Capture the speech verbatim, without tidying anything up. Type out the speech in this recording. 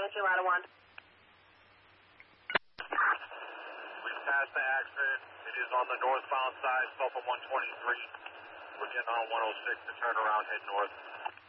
Apache Ladder one. We passed the accident. It is on the northbound side, Sulphur one twenty-three. We're getting on one oh six to turn around, head north.